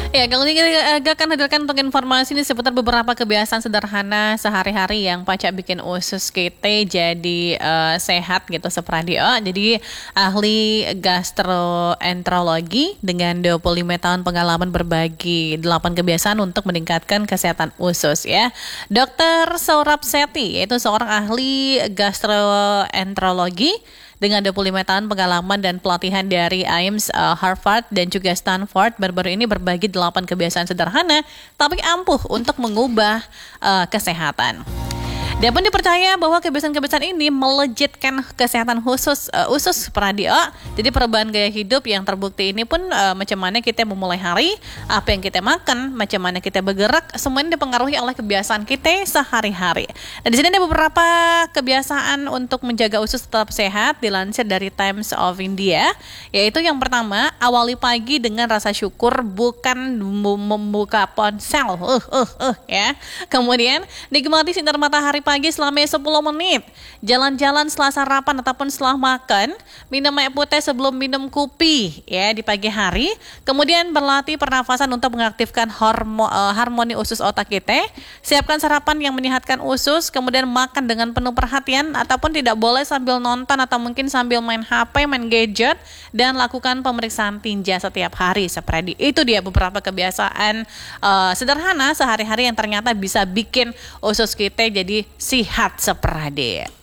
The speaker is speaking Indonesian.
Ya, kalau ini kita akan hadirkan untuk informasi ini seputar beberapa kebiasaan sederhana sehari-hari yang pacak bikin usus kita jadi sehat gitu sepradio. Jadi ahli gastroenterologi dengan 25 tahun pengalaman berbagi 8 kebiasaan untuk meningkatkan kesehatan usus ya. Dr. Saurabh Setty yaitu seorang ahli gastroenterologi dengan 25 tahun pengalaman dan pelatihan dari AIMS, Harvard, dan juga Stanford, baru-baru ini berbagi 8 kebiasaan sederhana, tapi ampuh untuk mengubah kesehatan. Dia pun dipercaya bahwa kebiasaan-kebiasaan ini melejitkan kesehatan usus pradio. Jadi perubahan gaya hidup yang terbukti ini pun macam mana kita memulai hari, apa yang kita makan, macam mana kita bergerak, semuanya dipengaruhi oleh kebiasaan kita sehari-hari. Nah, di sini ada beberapa kebiasaan untuk menjaga usus tetap sehat dilansir dari Times of India, yaitu yang pertama, awali pagi dengan rasa syukur bukan membuka ponsel. Ya. Kemudian nikmati sinar matahari pagi selama 10 menit. Jalan-jalan setelah sarapan ataupun setelah makan. Minum air putih sebelum minum kopi ya di pagi hari. Kemudian berlatih pernafasan untuk mengaktifkan harmoni usus otak kita. Siapkan sarapan yang menyehatkan usus. Kemudian makan dengan penuh perhatian ataupun tidak boleh sambil nonton atau mungkin sambil main HP, main gadget. Dan lakukan pemeriksaan tinja setiap hari. Seperti itu dia beberapa kebiasaan sederhana sehari-hari yang ternyata bisa bikin usus kita jadi sihat seperade.